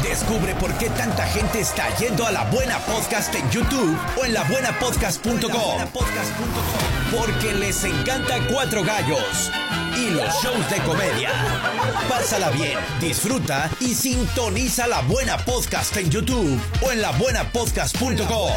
Descubre por qué tanta gente está yendo a La Buena Podcast en YouTube o en labuenapodcast.com. Porque les encanta Cuatro Gallos y los shows de comedia. Pásala bien, disfruta y sintoniza La Buena Podcast en YouTube o en labuenapodcast.com.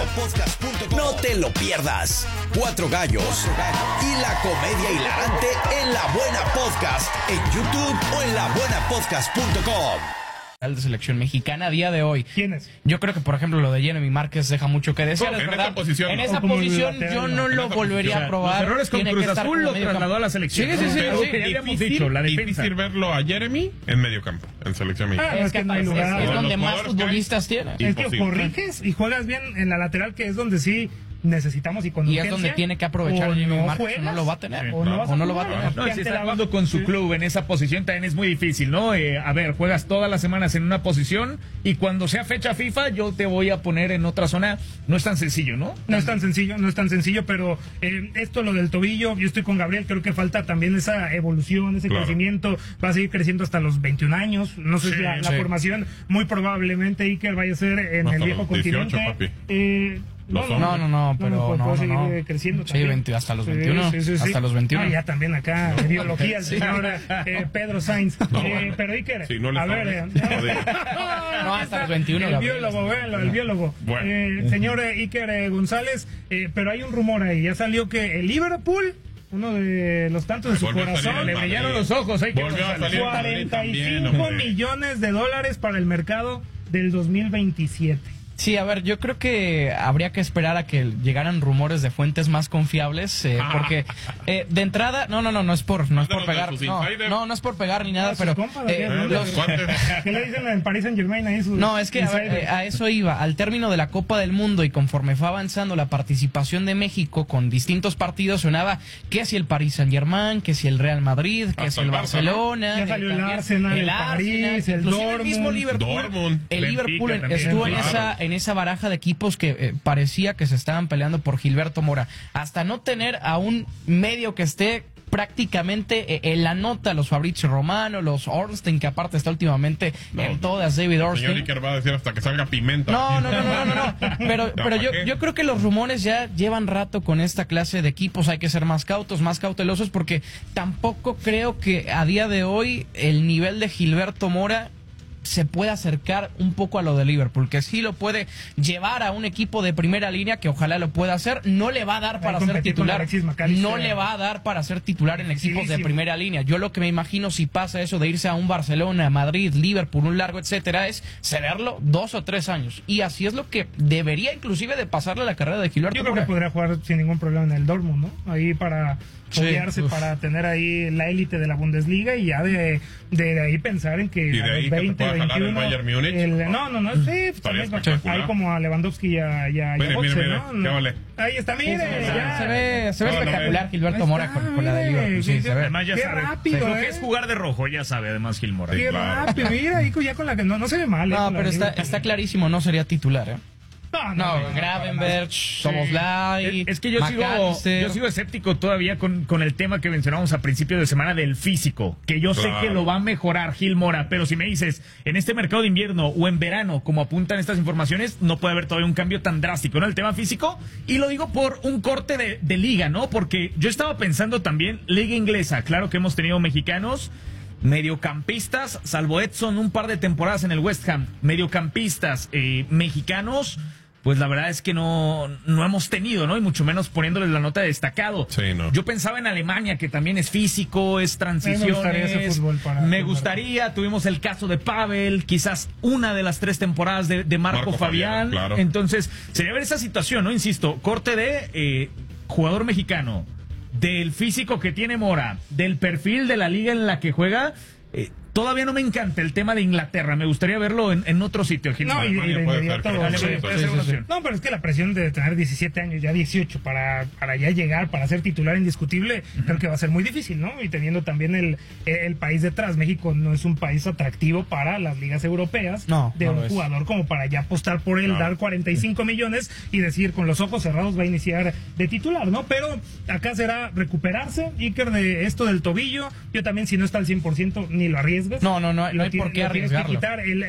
No te lo pierdas. Cuatro Gallos y la comedia hilarante en La Buena Podcast en YouTube o en labuenapodcast.com. De selección mexicana a día de hoy. ¿Quién es? Yo creo que, por ejemplo, lo de Jeremy Márquez deja mucho que desear. En esa posición. En esa posición yo no lo volvería a probar. Los errores con Cruz Azul lo trasladó a la selección. Sí. Algo que ya habíamos dicho, la defensa. Difícil verlo a Jeremy en medio campo, en selección mexicana. Es que no hay lugar. Es donde más jugadores futbolistas tiene. Es que corriges y juegas bien en la lateral, que es donde sí necesitamos y con Y es donde tiene que aprovechar Jeremy Márquez. No lo va a tener. O no lo va a tener. No, si está jugando con su club en esa posición también es muy difícil, ¿no? A ver, juegas todas las semanas en una posición y cuando sea fecha FIFA yo te voy a poner en otra zona. No es tan sencillo, ¿no? No es tan sencillo, pero esto, lo del tobillo, yo estoy con Gabriel, creo que falta también esa evolución, ese crecimiento, va a seguir creciendo hasta los 21 años, no sé si la formación, muy probablemente Iker vaya a ser en el viejo 18, continente. papi. Pero puede seguir creciendo sí, también. hasta los 21. Sí. Hasta los 21. Ya también acá, de biología, el señor Pedro Sainz. Pero Iker, sí, no le a ver. No, hasta los 21. El biólogo, el biólogo. Bueno. Señor Iker González, pero hay un rumor ahí, ya salió que el Liverpool, uno de los tantos de su corazón, le brillaron los ojos. Hay que Volvió a salir 45 millones de dólares para el mercado del 2027. Sí, a ver, yo creo que habría que esperar a que llegaran rumores de fuentes más confiables, porque de entrada, no es por pegar, no es por pegar ni nada, pero ¿Qué le dicen en Paris Saint-Germain ahí? No, es que a eso iba. Al término de la Copa del Mundo y conforme fue avanzando la participación de México con distintos partidos, sonaba que si el Paris Saint-Germain, que si el Real Madrid, que si el Barcelona, ya salió el Arsenal, el París, el Dortmund, el mismo Liverpool. El Liverpool estuvo en esa baraja de equipos que parecía que se estaban peleando por Gilberto Mora. Hasta no tener a un medio que esté prácticamente en la nota, los Fabrizio Romano, los Ornstein, que aparte está últimamente en todas, David Ornstein. Señor Iker va a decir hasta que salga pimenta. No. Pero yo creo que los rumores ya llevan rato con esta clase de equipos. Hay que ser más cautos, más cautelosos, porque tampoco creo que a día de hoy el nivel de Gilberto Mora se puede acercar un poco a lo de Liverpool, que sí lo puede llevar a un equipo de primera línea, que ojalá lo pueda hacer. No le va a dar para ser titular, no le va a dar para ser titular en equipos de primera línea. Yo lo que me imagino, si pasa eso de irse a un Barcelona, Madrid, Liverpool, un largo etcétera, es cederlo 2 o 3 años, y así es lo que debería inclusive de pasarle la carrera de Gilberto. Yo creo que podría jugar sin ningún problema en el Dortmund, ¿no? Ahí para foguearse, para tener ahí la élite de la Bundesliga, y ya de ahí pensar en que a los 20, 21 Bayern Múnich. Sí, también ahí como a Lewandowski y a Götze, ¿no? Vale. Ahí está, mire, se ve espectacular Gilberto Mora con la de Liverpool. Sí, se ve. Además ya qué sabe rápido, lo que es jugar de rojo, ya sabe además Gil Mora. Qué rápido, mira, ahí ya con la que no se ve mal. No, pero está clarísimo, no sería titular, No, Gravenberch, Szoboszlai. Es que yo sigo escéptico todavía con el tema que mencionábamos a principio de semana del físico, que yo sé que lo va a mejorar Gil Mora, pero si me dices, en este mercado de invierno o en verano, como apuntan estas informaciones, no puede haber todavía un cambio tan drástico, ¿no? El tema físico, y lo digo por un corte de liga, ¿no? Porque yo estaba pensando también, liga inglesa, claro que hemos tenido mexicanos, mediocampistas, salvo Edson, un par de temporadas en el West Ham, mediocampistas mexicanos, pues la verdad es que no hemos tenido, ¿no? Y mucho menos poniéndoles la nota de destacado. Sí, no. Yo pensaba en Alemania, que también es físico, es transiciones. Me gustaría ese fútbol me gustaría, tuvimos el caso de Pavel, quizás una de las 3 temporadas de Marco Fabián. Claro. Entonces, sería ver esa situación, ¿no? Insisto, corte de jugador mexicano, del físico que tiene Mora, del perfil de la liga en la que juega. Todavía no me encanta el tema de Inglaterra. Me gustaría verlo en otro sitio. No, puede ser una opción. No, pero es que la presión de tener 17 años, ya 18, para ya llegar, para ser titular indiscutible, creo que va a ser muy difícil, ¿no? Y teniendo también el país detrás. México no es un país atractivo para las ligas europeas, un jugador como para ya apostar por él, dar 45 millones y decir con los ojos cerrados va a iniciar de titular, ¿no? Pero acá será recuperarse, Iker, de esto del tobillo. Yo también, si no está al 100%, ni lo arriesgo. No hay por qué arriesgarlo.